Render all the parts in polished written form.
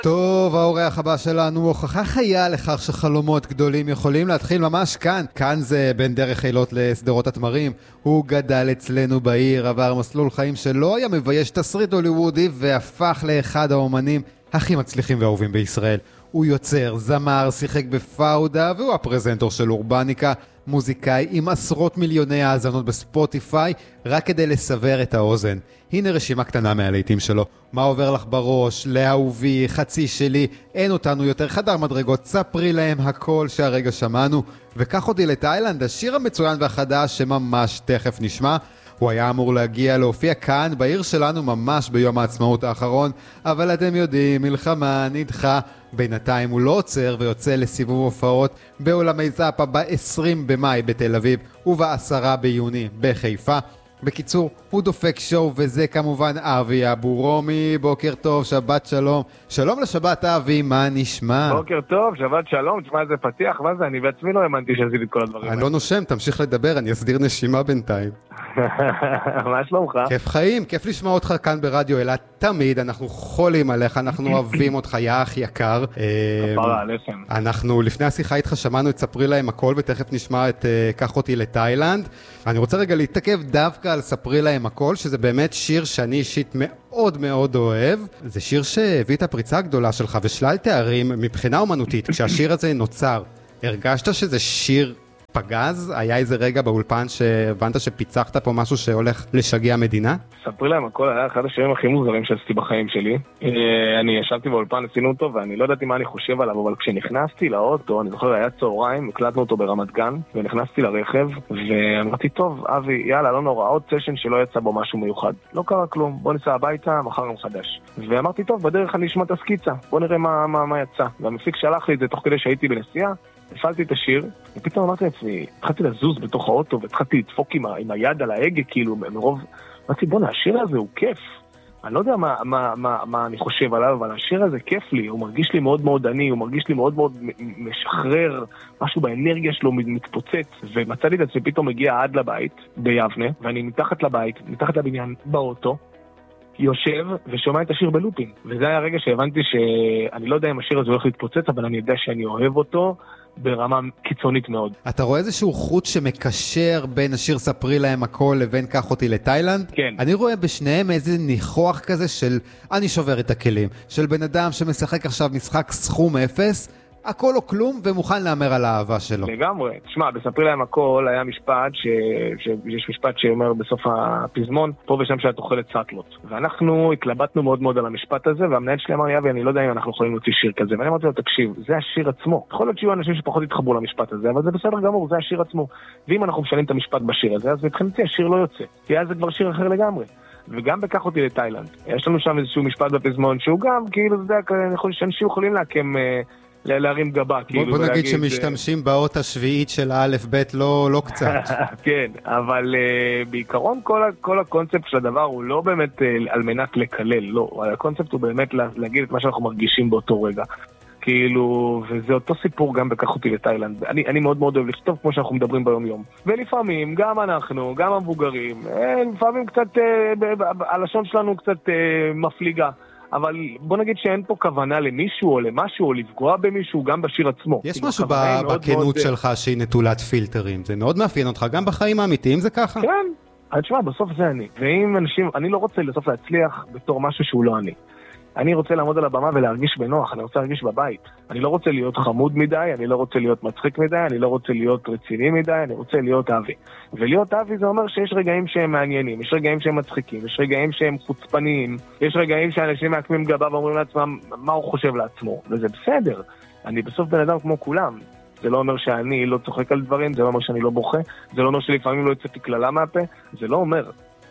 טוב, האורח הבא שלנו הוכחה חיה לכך שחלומות גדולים יכולים להתחיל ממש כאן. כאן זה בין דרך חילות לסדרות התמרים. הוא גדל אצלנו בעיר, עבר מסלול חיים שלא היה מבייש תסריט הוליוודי והפך לאחד האומנים הכי מצליחים ואהובים בישראל. הוא יוצר, זמר, שיחק בפאודה והוא הפרזנטור של אורבניקה, מוזיקאי עם עשרות מיליוני האזנות בספוטיפיי, רק כדי לסבר את האוזן. הנה רשימה קטנה מהלהיטים שלו. מה עובר לך בראש? לאהובי, חצי שלי, אין אותנו יותר, חדר מדרגות, ספרי להם הכל שהרגע שמענו. וכך אותי לתאילנד, השיר המצוין והחדש שממש תכף נשמע. הוא היה אמור להגיע להופיע כאן בעיר שלנו ממש ביום העצמאות האחרון, אבל אתם יודעים, מלחמה נדחה. בינתיים הוא לא עוצר ויוצא לסיבוב הופעות בעולמי זאפה ב-20 במאי בתל אביב וב-10 ביוני בחיפה. בקיצור, הוא דופק שואו, וזה כמובן אבי אבו רומי. בוקר טוב, שבת שלום. שלום לשבת אבי, מה נשמע? בוקר טוב, שבת שלום. תשמע, זה פתיח, מה זה? אני בעצמי לא האמנתי שעשיתי את כל הדברים. אני לא נושם, תמשיך לדבר, אני אסדיר נשימה בינתיים. מה שלומך? כיף חיים, כיף לשמוע אותך כאן ברדיו אילת. תמיד, אנחנו חולים עליך, אנחנו אוהבים אותך, יא אח יקר. כפרה, לשם. אנחנו לפני השיחה איתך שמענו את ספרי להם הכל, ותכף נשמע את קח אותי לתאילנד. אני רוצה רגע להתעכב דווקא על ספרי להם הכל, שזה באמת שיר שאני אישית מאוד מאוד אוהב. זה שיר שהביא את הפריצה הגדולה שלך ושלל תארים מבחינה אומנותית. כשהשיר הזה נוצר, הרגשת שזה שיר פגז? היה איזה רגע באולפן שהבנת שפיצחת פה משהו שהולך לשגע מדינה? ספרי להם הכל היה אחד השירים הכי מוזרים שעשיתי בחיים שלי. אני ישבתי באולפן, עשינו אותו, ואני לא ידעתי מה אני חושב עליו, אבל כשנכנסתי לאוטו, אני זוכר, היה צהריים, הקלטנו אותו ברמת גן, ונכנסתי לרכב, ואמרתי, טוב, אבי, יאללה, לא נורא, עוד סשן שלא יצא בו משהו מיוחד. לא קרה כלום, בוא ניסע הביתה, מחר גם חדש. ואמרתי, טוב, בדרך אני אשמע את הסקיצה, בוא נראה מה יצא. והמפיק שלח לי את זה תוך כדי שהייתי בנסיעה, הפעלתי את השיר, ופתאום אמרתי לעצמי, התחלתי לזוז בתוך האוטו, והתחלתי לדפוק עם היד על ההגה, כאילו, מרוב, אמרתי, בוא, השיר הזה הוא כיף. אני לא יודע מה אני חושב עליו, אבל השיר הזה כיף לי, הוא מרגיש לי מאוד מאוד עני, הוא מרגיש לי מאוד מאוד משחרר, משהו באנרגיה שלו מתפוצץ, ומצאתי את עצמי, פתאום מגיע עד לבית, ביבנה, ואני מתחת לבית, מתחת לבניין, באוטו, יושב ושומע את השיר בלופים. וזה היה הרגע שהבנתי שאני לא יודע אם השיר הזה הולך להתפוצץ, אבל אני יודע שאני אוהב אותו ברמה קיצונית מאוד. אתה רואה איזשהו חוט שמקשר בין השיר ספרי להם הכל לבין קח אותי לתאילנד? כן. אני רואה בשניהם איזה ניחוח כזה של אני שובר את הכלים, של בן אדם שמשחק עכשיו משחק סכום אפס, הכל או כלום ומוכן לאמר על האהבה שלו. לגמרי. תשמע, בספרי להם הכל היה משפט יש משפט שאומר בסוף הפזמון, פה ושם שאת אוכלת סטלות. ואנחנו התלבטנו מאוד מאוד על המשפט הזה, והמנהל שלי אמר, יאבי, אני לא יודע אם אנחנו יכולים להוציא שיר כזה. ואני אמרתי לו, תקשיב, זה השיר עצמו. יכול להיות שיהיו אנשים שפחות יתחברו למשפט הזה, אבל זה בסדר גמור, זה השיר עצמו. ואם אנחנו משנים את המשפט בשיר הזה, אז מבחינתי השיר לא יוצא. כי אז זה כבר שיר אחר לגמרי. וגם בקח אותי לתאילנד. יש לנו שם איזשהו משפט בפזמון שהוא גם, כאילו, זה שאנשים יכולים להקים להרים גבה. בוא נגיד שמשתמשים באות השביעית של א' ב' לא קצת. כן, אבל בעיקרון כל הקונספט של הדבר הוא לא באמת על מנת לקלל, לא. הקונספט הוא באמת להגיד את מה שאנחנו מרגישים באותו רגע. כאילו, וזה אותו סיפור גם בקח אותי לתאילנד. אני מאוד מאוד אוהב לכתוב כמו שאנחנו מדברים ביום יום. ולפעמים, גם אנחנו, גם המבוגרים, לפעמים קצת, הלשון שלנו קצת מפליגה. אבל בוא נגיד שאין פה כוונה למישהו או למשהו או לפגוע במישהו גם בשיר עצמו. יש משהו בכנות שלך שהיא נטולת פילטרים, זה מאוד מאפיין אותך, גם בחיים האמיתיים זה ככה? כן, אני תשמע, בסוף זה אני. ואם אנשים, אני לא רוצה בסוף להצליח בתור משהו שהוא לא אני. אני רוצה לעמוד על הבמה ולהרגיש בנוח, אני רוצה להרגיש בבית. אני לא רוצה להיות חמוד מדי, אני לא רוצה להיות מצחיק מדי, אני לא רוצה להיות רציני מדי, אני רוצה להיות אבי. ולהיות אבי זה אומר שיש רגעים שהם מעניינים, יש רגעים שהם מצחיקים, יש רגעים שהם חוצפניים, יש רגעים שאנשים מעקמים גבה ואומרים לעצמם מה הוא חושב לעצמו, וזה בסדר. אני בסוף בן אדם כמו כולם. זה לא אומר שאני לא צוחק על דברים, זה לא אומר שאני לא בוכה, זה לא אומר שלפעמים לא יצאתי כללה מהפה, זה לא אומר.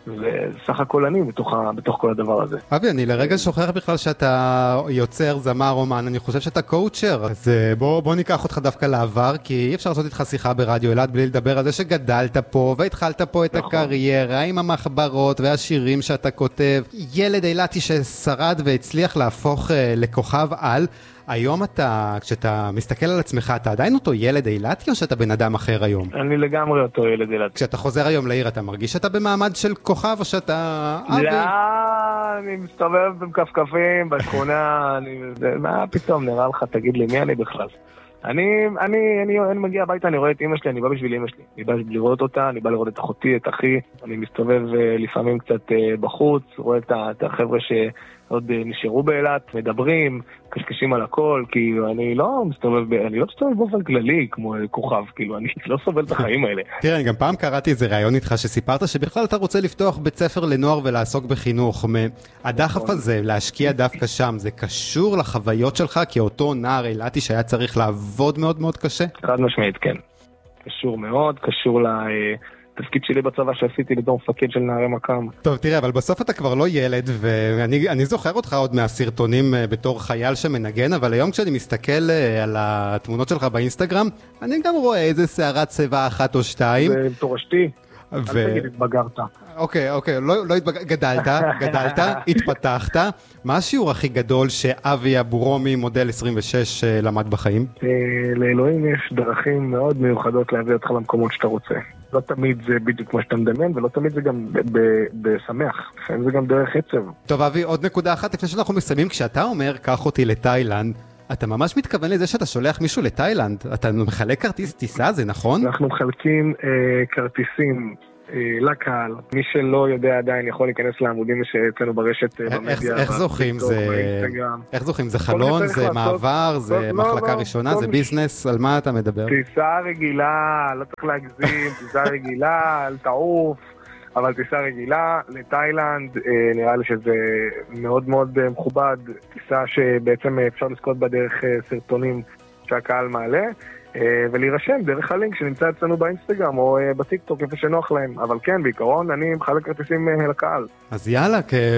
וסך הכל אני בתוך כל הדבר הזה. אבי, אני לרגע שוכח בכלל שאתה יוצר, זמר, אומן, אני חושב שאתה קואוצ'ר, אז בוא ניקח אותך דווקא לעבר, כי אי אפשר לעשות איתך שיחה ברדיו אילת בלי לדבר על זה שגדלת פה, והתחלת פה את הקריירה עם המחברות והשירים שאתה כותב. ילד אילתי ששרד והצליח להפוך לכוכב על. היום כשאתה מסתכל על עצמך, אתה עדיין אותו ילד אילתי או שאתה בן אדם אחר היום? אני לגמרי אותו ילד אילתי. כשאתה חוזר היום לעיר, אתה מרגיש שאתה במעמד של כוכב או שאתה אבי? אני מסתובב במקפקפים, בשכונה, מה פתאום נראה לך, תגיד לי, מי אני בכלל? אני מגיע הביתה, אני רואה את אמא שלי, אני בא בשביל אמא שלי. אני בא לראות אותה, אני בא לראות את אחותי, את אחי. אני מסתובב לפעמים קצת בחוץ, רואה את החבר'ה שעוד נשארו באילת, מדברים, קשקשים על הכל, כאילו אני לא מסתובב באופן כללי כמו כוכב, כאילו אני לא סובל את החיים האלה. תראה, אני גם פעם קראתי איזה ראיון איתך שסיפרת שבכלל אתה רוצה לפתוח בית ספר לנוער ולעסוק בחינוך. הדחף הזה, להשקיע דווקא שם, זה קשור לחוויות שלך כאותו נער אילתי שהיה צריך לעבוד מאוד מאוד קשה? חד משמעית, כן. קשור מאוד, קשור תפקיד שלי בצבא שעשיתי בתור מפקד של נערי מקם. טוב, תראה, אבל בסוף אתה כבר לא ילד, ואני זוכר אותך עוד מהסרטונים בתור חייל שמנגן, אבל היום כשאני מסתכל על התמונות שלך באינסטגרם, אני גם רואה איזה שערת צבע אחת או שתיים. זה תורשתי. אל תגיד, התבגרת. אוקיי, לא התבגרת, גדלת, התפתחת. מה השיעור הכי גדול שאבי אבורומי מודל 26 למד בחיים? לאלוהים יש דרכים מאוד מיוחדות להביא אותך למקומות שאתה רוצה. לא תמיד זה בדיוק כמו שאתה מדמיין, ולא תמיד זה גם בשמח. לפעמים זה גם דרך עצב. טוב, אבי, עוד נקודה אחת לפני שאנחנו מסיימים. כשאתה אומר, קח אותי לתאילנד, אתה ממש מתכוון לזה שאתה שולח מישהו לתאילנד. אתה מחלק כרטיס טיסה, זה נכון? אנחנו מחלקים כרטיסים לקהל. מי שלא יודע עדיין יכול להיכנס לעמודים שאצלנו ברשת במדיה. איך זוכים? איך זוכים? זה חלון? זה מעבר? זה מחלקה ראשונה? זה ביזנס? על מה אתה מדבר? טיסה רגילה, לא צריך להגזים, טיסה רגילה, אל תעוף. אבל טיסה רגילה לתאילנד, נראה לי שזה מאוד מאוד מכובד, טיסה שבעצם אפשר לזכות בה דרך סרטונים שהקהל מעלה, ולהירשם דרך הלינק שנמצא אצלנו באינסטגרם או בטיקטוק איפה שנוח להם. אבל כן, בעיקרון אני מחלק כרטיסים לקהל. אז יאללה,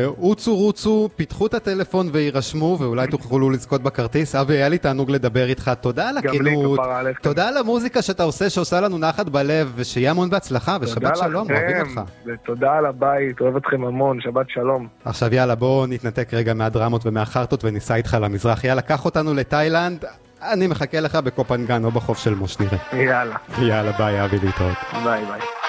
רוצו, פיתחו את הטלפון וירשמו, ואולי תוכלו לזכות בכרטיס. אבי, היה לי תענוג לדבר איתך. תודה על הכנות, תודה על המוזיקה שאתה שעושה לנו נחת בלב, ושיהיה המון בהצלחה, ושבת שלום, אוהבים אותך. ותודה על הבית, אוהב אתכם המון, שבת שלום. עכשיו יאללה, בואו נתנתק רגע מהדרמות ומהחרטות וניסע איתך למזרח. יאללה, קח אותנו לתאילנד. אני מחכה לך בקופנגן או בחוף של מוש, נראה. יאללה. יאללה, ביי, אבי, להתראות. ביי.